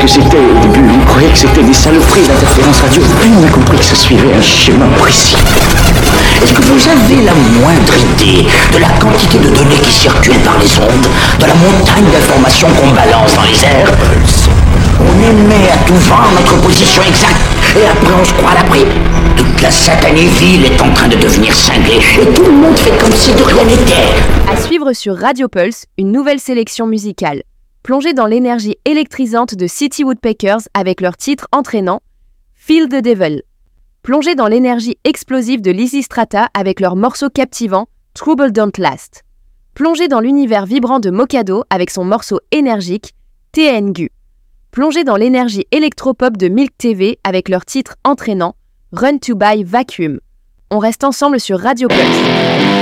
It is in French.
que c'était au début. On croyait que c'était des saloperies d'interférences radio. Puis on a compris que ça suivait un schéma précis. Est-ce que vous avez la moindre idée de la quantité de données qui circulent par les ondes, de la montagne d'informations qu'on balance dans les airs? On émet à tout vent notre position exacte, et après on se croit à l'abri. Toute la satanée ville est en train de devenir cinglée, et tout le monde fait comme si de rien n'était. À suivre sur Radio Pulse, une nouvelle sélection musicale. Plongez dans l'énergie électrisante de City Woodpeckers avec leur titre entraînant Feel the Devil. Plongez dans l'énergie explosive de Lysistrata avec leur morceau captivant Trouble Don't Last. Plongez dans l'univers vibrant de Mokado avec son morceau énergique TNGU. Plongez dans l'énergie électropop de Milk TV avec leur titre entraînant Run to Buy Vacuum. On reste ensemble sur Radio Pulse.